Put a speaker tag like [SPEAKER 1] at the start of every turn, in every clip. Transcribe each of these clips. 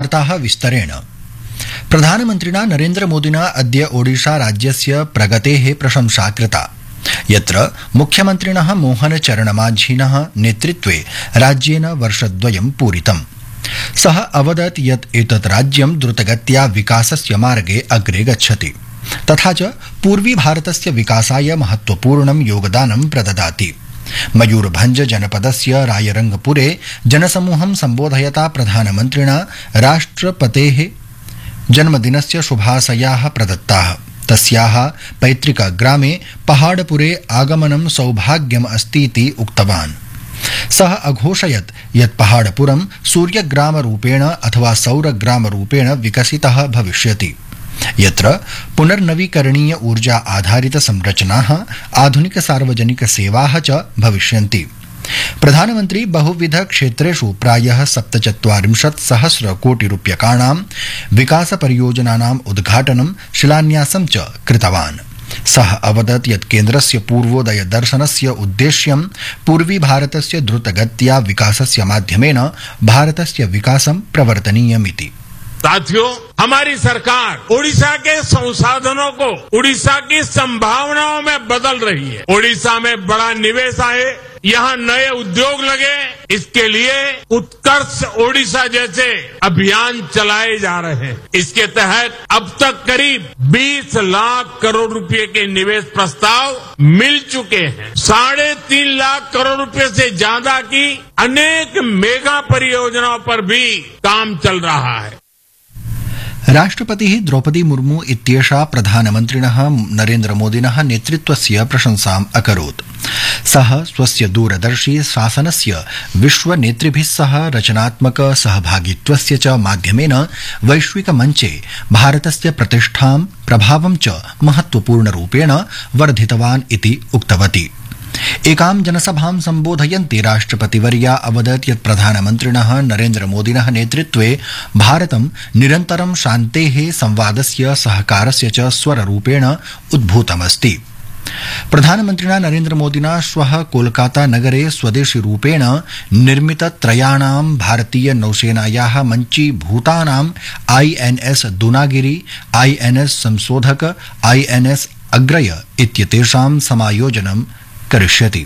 [SPEAKER 1] वार्ताः विस्तरेण। प्रधानमन्त्रिणा नरेन्द्रमोदिना अद्य ओडिशा राज्यस्य प्रगतेः प्रशंसा कृता, यत्र मुख्यमन्त्रिणः मोहनचरणमाझिनः नेतृत्वे राज्येन वर्षद्वयं पूरितम्। सः अवदत् यत् एतत् राज्यं द्रुतगत्या विकासस्य मार्गे अग्रे गच्छति तथा च पूर्वी भारतस्य विकासाय महत्वपूर्णं योगदानं प्रददाति। मयूरभंज जनपदस्य रायरंगपुरे जनसमूहं सम्बोधयता प्रधानमन्त्रिणा राष्ट्रपतेः जन्मदिनस्य शुभाशयाः प्रदत्ताः। तस्याः पैतृकग्रामे पहाड़पुरे आगमनं सौभाग्यम् अस्तीति उक्तवान्। सः अघोषयत् यत् पहाड़पुरं सूर्यग्रामरूपेण अथवा सौरग्रामरूपेण विकसितः भविष्यति, यत्र पुनर्नवीकरणीय ऊर्जा आधारित संरचनाः, आधुनिक सार्वजनिक सेवाः च भविष्यन्ति। प्रधानमन्त्री बहुविध क्षेत्रेषु प्रायः 47,000 कोटिरूप्यकाणां विकास परियोजनानाम् उद्घाटनं शिलान्यासं च कृतवान्। सः अवदत् यत् केन्द्रस्य पूर्वोदय दर्शनस्य उद्देश्यं पूर्वी भारतस्य द्रुतगत्या विकासस्य माध्यमेन भारतस्य विकासं प्रवर्तनीयमिति।
[SPEAKER 2] साथियों, हमारी सरकार ओडिशा के संसाधनों को ओडिशा की संभावनाओं में बदल रही है। ओडिशा में बड़ा निवेश आए, यहाँ नए उद्योग लगे, इसके लिए उत्कर्ष ओडिशा जैसे अभियान चलाए जा रहे हैं। इसके तहत अब तक करीब 20 लाख करोड़ रुपए के निवेश प्रस्ताव मिल चुके हैं। 3.5 लाख करोड़ रुपए से ज्यादा की अनेक मेगा परियोजनाओं पर भी काम चल रहा है।
[SPEAKER 1] राष्ट्रपतिः द्रौपदी मुर्मू इत्येषा प्रधानमन्त्रिणः नरेन्द्रमोदिनः नेतृत्वस्य प्रशंसाम् अकरोत्। सः स्वस्य दूरदर्शी शासनस्य विश्वनेतृभिः सह रचनात्मक सहभागित्वस्य च माध्यमेन वैश्विक मञ्चे भारतस्य प्रतिष्ठां प्रभावं च महत्वपूर्णरूपेण वर्धितवान् इति उक्तवती। एकां जनसभां सम्बोधयन्ती राष्ट्रपतिवर्या अवदत् यत् प्रधानमन्त्रिणः नरेन्द्रमोदिनः नेतृत्वे भारतं निरन्तरं शान्तेः, संवादस्य, सहकारस्य च स्वररूपेण उद्भूतमस्ति। प्रधानमन्त्रिणा नरेन्द्रमोदिना श्वः कोलकाता नगरे स्वदेशीरूपेण निर्मितत्रयाणां भारतीय नौसेनायाः मञ्चीभूतानां INS दूनागिरी, INS संशोधक, INS अग्रय इत्येतेषां समायोजनं करिष्यति।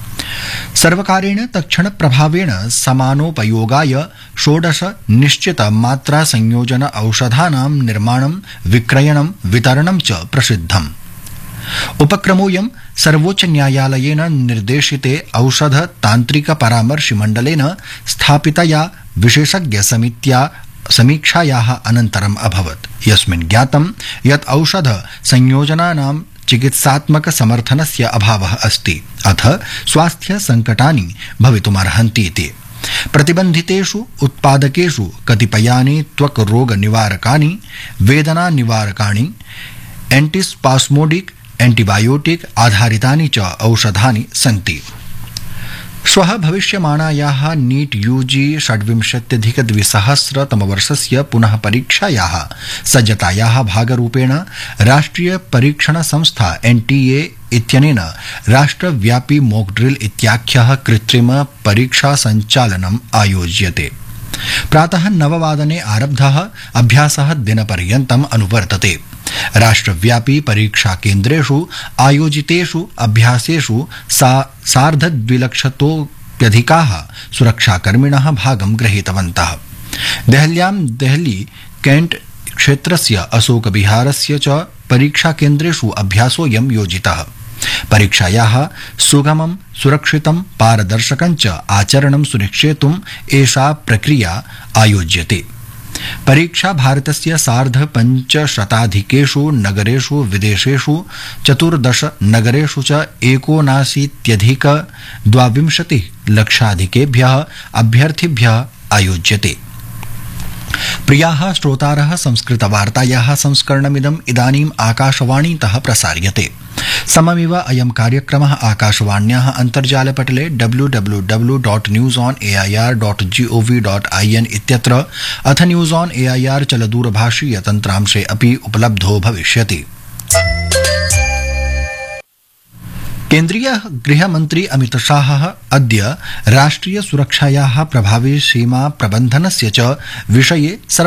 [SPEAKER 1] सर्वकारेण तत्क्षण प्रभावेण समानोपयोगाय 16 निश्चित मात्रा संयोजन औषधानां निर्माणं, विक्रयणं, वितरणं च प्रसिद्धम्। उपक्रमोऽयं सर्वोच्च न्यायालयेन निर्देशिते औषध तान्त्रिक परामर्शि मण्डलेन स्थापितया विशेषज्ञ समीक्षायाः अनन्तरम् अभवत्, यस्मिन् ज्ञातं यत् औषध संयोजनानां चिकित्सात्मक समर्थनस्य अभावः अस्ति, अथ स्वास्थ्य संकटानि भवितुमर्हन्तीति। प्रतिबन्धितेषु उत्पादकेषु कतिपयानि त्वक् रोग निवारकानि, वेदना निवारकानि, एंटीस्पास्मोडिक, एंटीबायोटिक आधारितानि च औषधानि सन्ति। श्वः भविष्यमाणायाः नीट यूजी 26,200 पुनः परीक्षायाः सज्जतायाः भागरूपेण राष्ट्रिय परीक्षण संस्था NTA इत्यनेन राष्ट्रव्यापी मॉक ड्रिल इत्याख्यः कृत्रिम परीक्षा सञ्चालनम् आयोज्यते। प्रातः 9 वादने आरब्धः अभ्यासः दिनपर्यन्तम् अनुवर्तते। राष्ट्रव्यापी परीक्षा केन्द्रेषु आयोजितेषु अभ्यासेषु 2,50,000 सुरक्षाकर्मिणः भागं गृहीतवन्तः। देहल्यां देहली कैंट क्षेत्रस्य अशोक विहारस्य च परीक्षा केन्द्रेषु अभ्यासोऽयं योजितः। परीक्षायाः सुगमं, सुरक्षितं, पारदर्शकं च आचरणं सुनिश्चेतुम् एषा प्रक्रिया आयोज्यते। परीक्षा भारतस्य 550 नगरेषु, विदेशेषु 14 नगरेषु च 79,22 लक्षाधिकेभ्यः अभ्यर्थिभ्यः आयोज्यते। प्रियाः श्रोतारः, संस्कृतवार्तायाः संस्करणमिदम् इदानीम् आकाशवाणीतः प्रसार्यते। सममेव अयं कार्यक्रमः आकाशवाण्याः अन्तर्जालपटले www.newsonair.gov.in इत्यत्र अथ न्यूज़ ऑन एआईआर चलदूरभाषीय तन्त्रांशे अपि उपलब्धो भविष्यति। केन्द्रीय गृहमन्त्री अमित शाहः अद्य राष्ट्रिय सुरक्षायाः प्रभावी सीमा प्रबन्धनस्य च विषये